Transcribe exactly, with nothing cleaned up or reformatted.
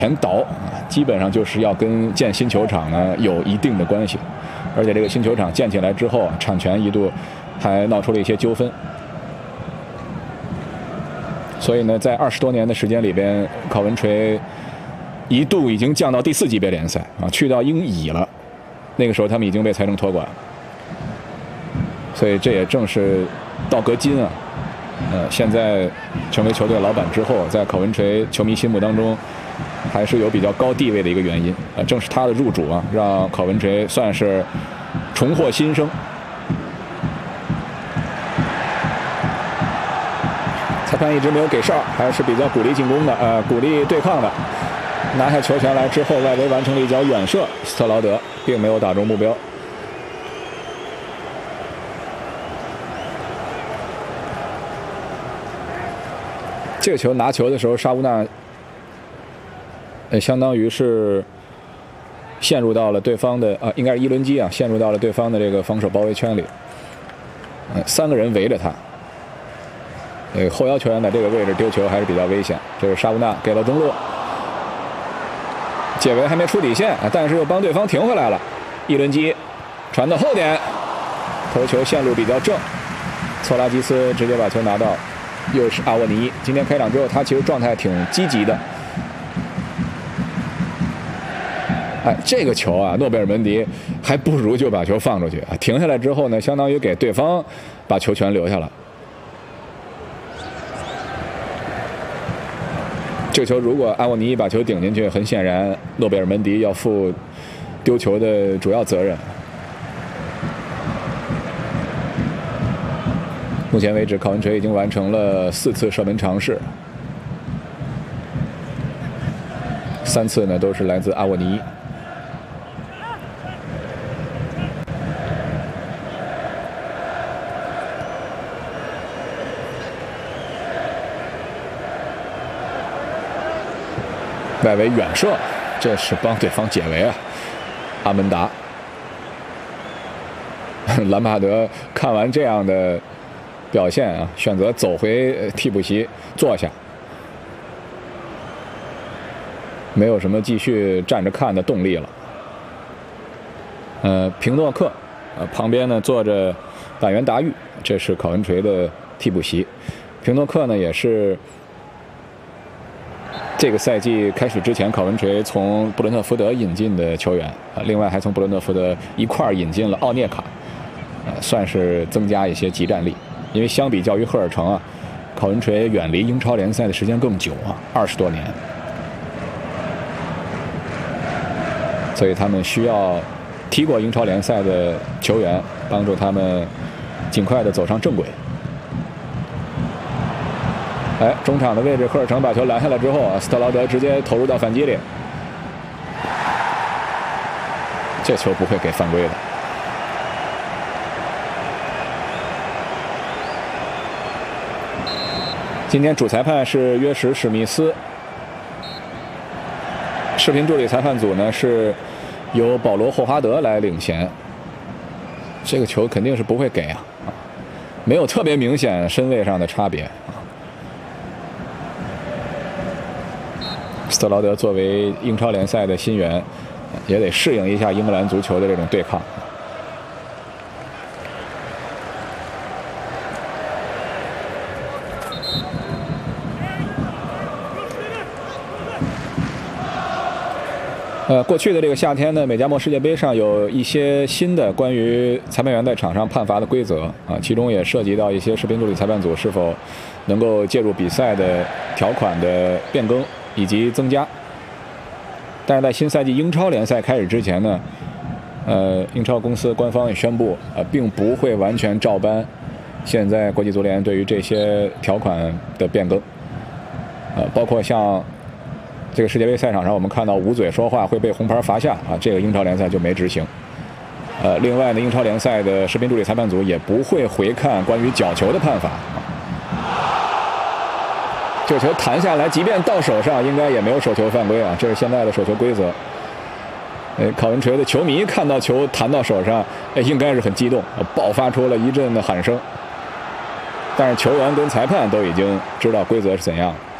前倒，基本上就是要跟建新球场呢有一定的关系，而且这个新球场建起来之后，产权一度还闹出了一些纠纷。所以呢，在二十多年的时间里边，考文垂一度已经降到第四级别联赛啊，去到英乙了。那个时候他们已经被财政托管，所以这也正是道格金啊，呃，现在成为球队老板之后，在考文垂球迷心目当中还是有比较高地位的一个原因啊。正是他的入主啊，让考文垂算是重获新生。裁判一直没有给哨，还是比较鼓励进攻的，呃，鼓励对抗的。拿下球权来之后，外围完成了一脚远射，斯特劳德并没有打中目标。这个球拿球的时候，沙乌纳，呃，相当于是陷入到了对方的啊，应该是伊伦基啊，陷入到了对方的这个防守包围圈里。呃，三个人围着他。呃，后腰球员在这个位置丢球还是比较危险。这是沙乌纳给了中路。解围还没出底线，但是又帮对方停回来了。伊伦基传到后点，头球线路比较正，措拉基斯直接把球拿到，又是阿沃尼。今天开场之后，他其实状态挺积极的。哎，这个球啊，诺贝尔门迪还不如就把球放出去啊，停下来之后呢，相当于给对方把球权留下了。这球如果阿沃尼把球顶进去，很显然诺贝尔门迪要负丢球的主要责任。目前为止，考文垂已经完成了四次射门尝试，三次呢都是来自阿沃尼。外围远射，这是帮对方解围啊！阿门达、兰帕德看完这样的表现啊，选择走回替补席坐下，没有什么继续站着看的动力了。呃，平诺克，呃，旁边呢坐着板垣达裕，这是考文垂的替补席。平诺克呢也是。这个赛季开始之前，考文垂从布伦特福德引进的球员啊，另外还从布伦特福德一块儿引进了奥涅卡，呃，算是增加一些集战力。因为相比较于赫尔城啊，考文垂远离英超联赛的时间更久啊，二十多年，所以他们需要踢过英超联赛的球员帮助他们尽快的走上正轨。哎，中场的位置，赫尔城把球拦下来之后啊，斯特劳德直接投入到反击里，这球不会给犯规的。今天主裁判是约什·史密斯，视频助理裁判组呢是由保罗·霍华德来领衔。这个球肯定是不会给啊，没有特别明显身位上的差别。斯特劳德作为英超联赛的新援，也得适应一下英格兰足球的这种对抗。呃，过去的这个夏天呢，美加墨世界杯上有一些新的关于裁判员在场上判罚的规则啊，其中也涉及到一些视频助理裁判组是否能够介入比赛的条款的变更以及增加。但是在新赛季英超联赛开始之前呢，呃，英超公司官方也宣布，呃，并不会完全照搬现在国际足联对于这些条款的变更，呃，包括像这个世界杯赛场上，我们看到捂嘴说话会被红牌罚下啊，这个英超联赛就没执行。呃，另外呢，英超联赛的视频助理裁判组也不会回看关于角球的判罚。这球弹下来，即便到手上，应该也没有手球犯规啊，这是现在的手球规则。呃，考文垂的球迷看到球弹到手上，呃、应该是很激动，爆发出了一阵的喊声。但是球员跟裁判都已经知道规则是怎样。